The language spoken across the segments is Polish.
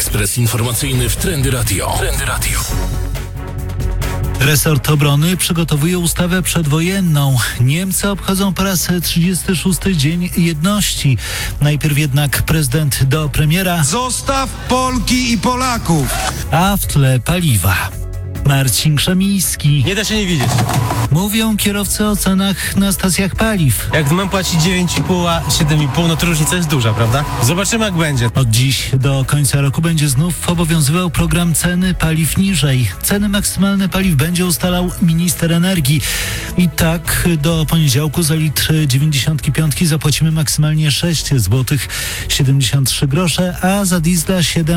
Ekspres informacyjny w Trendy Radio. Resort obrony przygotowuje ustawę przedwojenną. Niemcy obchodzą po raz 36. Dzień Jedności. Najpierw jednak prezydent do premiera. Zostaw Polki i Polaków! A w tle paliwa. Marcin Krzemiński. Nie da się nie widzieć. Mówią kierowcy o cenach na stacjach paliw. Jak mam płacić 9,5, a 7,5, no to różnica jest duża, prawda? Zobaczymy, jak będzie. Od dziś do końca roku będzie znów obowiązywał program ceny paliw niżej. Ceny maksymalne paliw będzie ustalał minister energii. I tak do poniedziałku za litr 95 zapłacimy maksymalnie 6 zł 73 grosze, a za diesla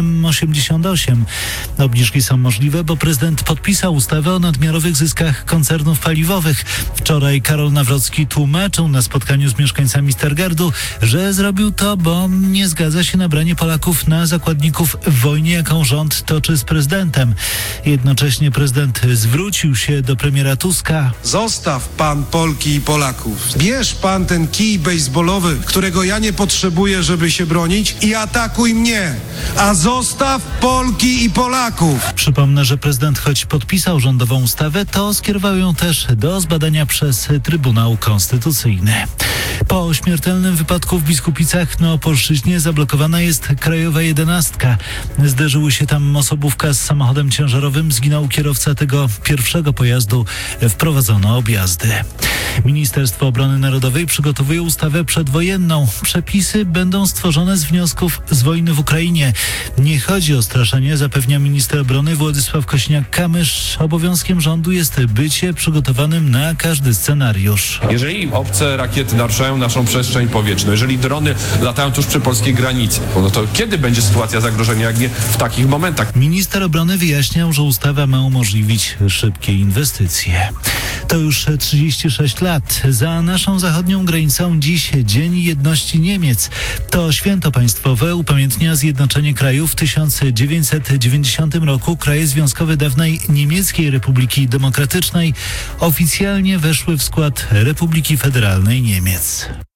7,88. Obniżki są możliwe, bo prezydent podpisał ustawę o nadmiarowych zyskach koncernów paliwowych. Wczoraj Karol Nawrocki tłumaczył na spotkaniu z mieszkańcami Stargardu, że zrobił to, bo nie zgadza się na branie Polaków na zakładników w wojnie, jaką rząd toczy z prezydentem. Jednocześnie prezydent zwrócił się do premiera Tuska. Zostaw pan Polki i Polaków. Bierz pan ten kij bejsbolowy, którego ja nie potrzebuję, żeby się bronić, i atakuj mnie. A zostaw Polki i Polaków. Przypomnę, że prezydent choć podpisał rządową ustawę, to skierował ją też do zbadania przez Trybunał Konstytucyjny. Po śmiertelnym wypadku w Biskupicach na Opolszczyźnie zablokowana jest Krajowa 11. Zderzyły się tam osobówka z samochodem ciężarowym. Zginął kierowca tego pierwszego pojazdu. Wprowadzono objazdy. Ministerstwo Obrony Narodowej przygotowuje ustawę przedwojenną. Przepisy będą stworzone z wniosków z wojny w Ukrainie. Nie chodzi o straszenie, zapewnia minister obrony Władysław Kosiniak-Kamysz. Obowiązkiem rządu jest bycie przygotowanym na każdy scenariusz. Jeżeli obce rakiety naruszają naszą przestrzeń powietrzną, jeżeli drony latają tuż przy polskiej granicy, no to kiedy będzie sytuacja zagrożenia, jak nie w takich momentach? Minister obrony wyjaśniał, że ustawa ma umożliwić szybkie inwestycje. To już 36 lat. Za naszą zachodnią granicą dziś Dzień Jedności Niemiec. To święto państwowe upamiętnia zjednoczenie kraju. W 1990 roku kraje związkowe dawnej Niemieckiej Republiki Demokratycznej oficjalnie weszły w skład Republiki Federalnej Niemiec.